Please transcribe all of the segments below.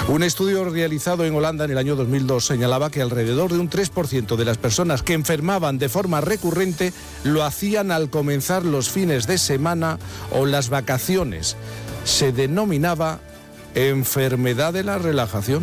Un estudio realizado en Holanda en el año 2002 señalaba que alrededor de un 3% de las personas que enfermaban de forma recurrente lo hacían al comenzar los fines de semana o las vacaciones. Se denominaba enfermedad de la relajación.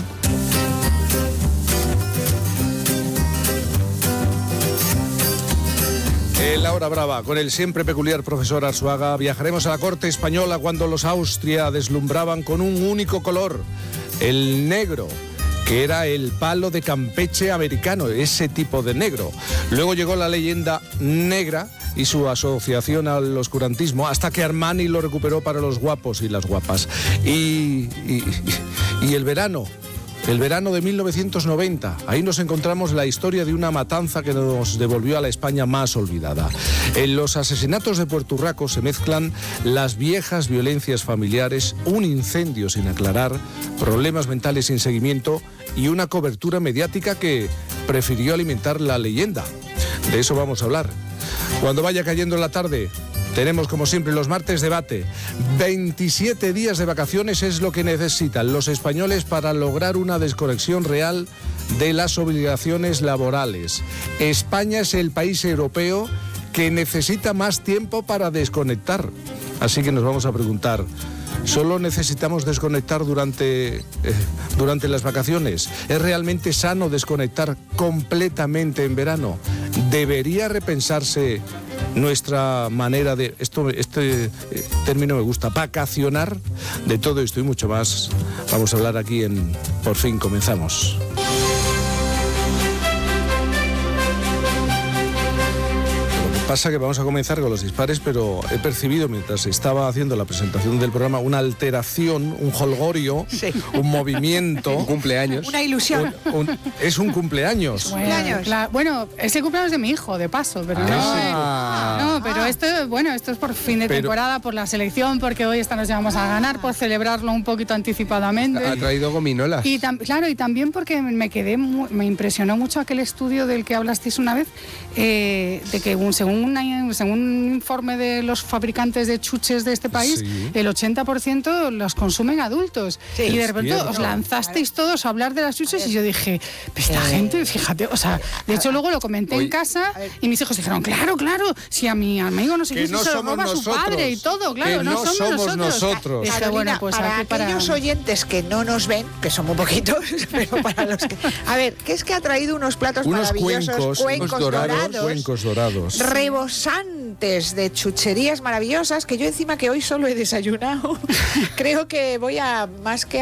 En La Hora Brava, con el siempre peculiar profesor Arzuaga, viajaremos a la corte española cuando los Austria deslumbraban con un único color, el negro, que era el palo de Campeche americano, ese tipo de negro. Luego llegó la leyenda negra y su asociación al oscurantismo, hasta que Armani lo recuperó para los guapos y las guapas. Y el verano de 1990, ahí nos encontramos la historia de una matanza que nos devolvió a la España más olvidada. En los asesinatos de Puerto Urraco se mezclan las viejas violencias familiares, un incendio sin aclarar, problemas mentales sin seguimiento y una cobertura mediática que prefirió alimentar la leyenda. De eso vamos a hablar. Cuando vaya cayendo la tarde, tenemos, como siempre, los martes debate. 27 días de vacaciones es lo que necesitan los españoles para lograr una desconexión real de las obligaciones laborales. España es el país europeo que necesita más tiempo para desconectar. Así que nos vamos a preguntar, ¿solo necesitamos desconectar durante las vacaciones? ¿Es realmente sano desconectar completamente en verano? ¿Debería repensarse nuestra manera de, este término me gusta, vacacionar? De todo esto y mucho más vamos a hablar aquí en Por fin comenzamos. Pasa que vamos a comenzar con los dispares, pero he percibido mientras estaba haciendo la presentación del programa una alteración, un jolgorio, sí, un movimiento. Un cumpleaños. Una ilusión. Es un cumpleaños. Bueno, es el cumpleaños de mi hijo, de paso, pero pero esto es por fin de temporada, por la selección, porque hoy esta noche vamos a ganar, por celebrarlo un poquito anticipadamente. Ha traído gominolas. Y también porque me impresionó mucho aquel estudio del que hablasteis una vez, de que según un informe de los fabricantes de chuches de este país, sí, el 80% los consumen adultos. Sí, y de repente os lanzasteis todos a hablar de las chuches y yo dije, esta gente, fíjate, o sea, de hecho luego lo comenté en casa y mis hijos dijeron, claro, si a mi amigo no sé qué, se lo roba su padre y todo, claro, que no somos nosotros. Carolina, bueno, pues para aquellos oyentes que no nos ven, que son muy poquitos, pero para los que... A ver, que es que ha traído unos platos maravillosos, cuencos dorados, rebosantes de chucherías maravillosas, que yo encima que hoy solo he desayunado, creo que voy a, más que